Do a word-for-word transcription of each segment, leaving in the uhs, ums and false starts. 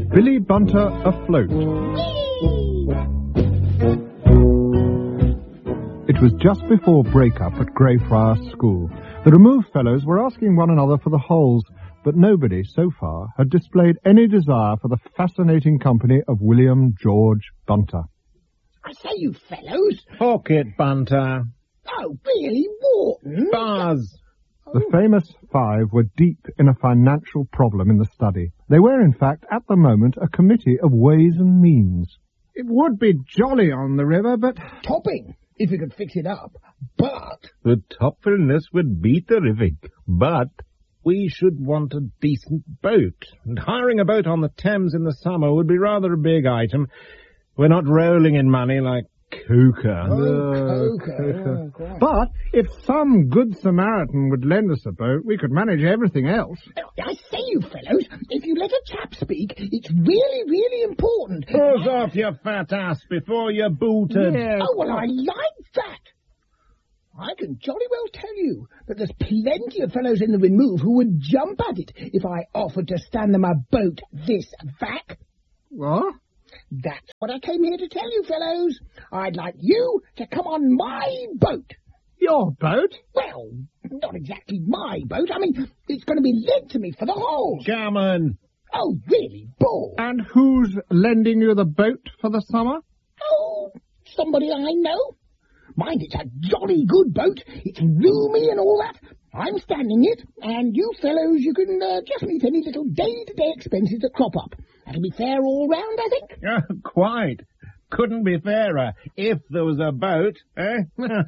Billy Bunter Afloat. It was just before break-up at Greyfriars School. The removed fellows were asking one another for the holes, but nobody, so far, had displayed any desire for the fascinating company of William George Bunter. I say, you fellows. Hook it, Bunter. Oh, really, Wharton? Buzz. The famous five were deep in a financial problem in the study. They were, in fact, at the moment, a committee of ways and means. It would be jolly on the river, but... Topping, if we could fix it up. But... The topfulness would be terrific, but we should want a decent boat. And hiring a boat on the Thames in the summer would be rather a big item. We're not rolling in money like Coker. Oh, Coker. Oh, but if some good Samaritan would lend us a boat, we could manage everything else. I say, you fellows, if you let a chap speak, it's really, really important. Pulls off your fat ass before you're booted. Yeah. Oh, well, I like that. I can jolly well tell you that there's plenty of fellows in the Remove who would jump at it if I offered to stand them a boat this vac. What? That's what I came here to tell you, fellows. I'd like you to come on my boat. Your boat? Well, not exactly my boat. I mean, it's going to be lent to me for the whole. Gammon. Oh, really, Bull? And who's lending you the boat for the summer? Oh, somebody I know. Mind, it's a jolly good boat. It's roomy and all that. I'm standing it, and you fellows, you can uh, just meet any little day-to-day expenses that crop up. That'll be fair all round, I think. Uh, quite. Couldn't be fairer if there was a boat, eh?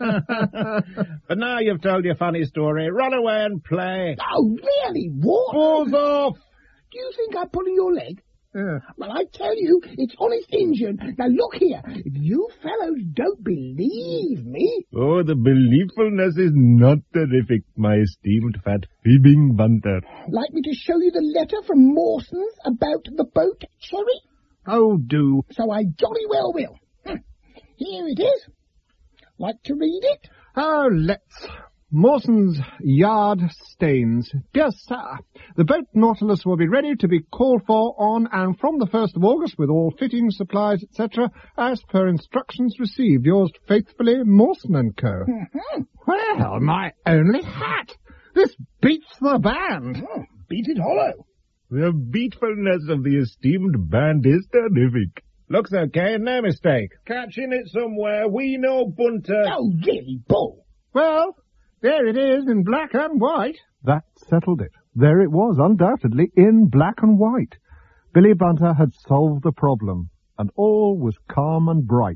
But now you've told your funny story. Run away and play. Oh, really? What? Balls off. Do you think I'm pulling your leg? Yeah. Well, I tell you, it's honest Injun. Now, look here. If you fellows don't believe me... Oh, the belieffulness is not terrific, my esteemed fat fibbing Bunter. Like me to show you the letter from Mawson's about the boat, Cherry? Oh, do. So I jolly well will. Hm. Here it is. Like to read it? Oh, let's. Mawson's Yard Staines. Dear Sir, the boat Nautilus will be ready to be called for on and from the first of August with all fittings, supplies, et cetera, as per instructions received. Yours faithfully, Mawson and Co. Mm-hmm. Well, my only hat! This beats the band. Oh, beat it hollow. The beatfulness of the esteemed band is terrific. Looks okay, no mistake. Catching it somewhere, we know Bunter. Oh, really, Bull? Well, there it is in black and white. That settled it. There it was, undoubtedly, in black and white. Billy Bunter had solved the problem, and all was calm and bright.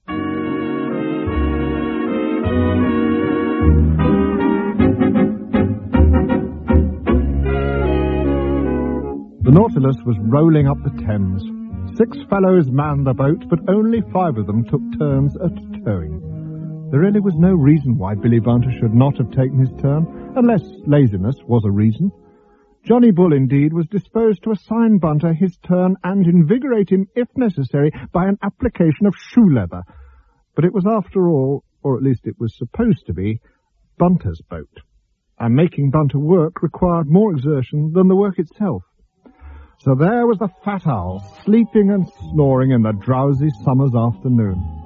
The Nautilus was rolling up the Thames. Six fellows manned the boat, but only five of them took turns at towing. There really was no reason why Billy Bunter should not have taken his turn, unless laziness was a reason. Johnny Bull, indeed, was disposed to assign Bunter his turn and invigorate him, if necessary, by an application of shoe leather. But it was, after all, or at least it was supposed to be, Bunter's boat. And making Bunter work required more exertion than the work itself. So there was the fat owl, sleeping and snoring in the drowsy summer's afternoon.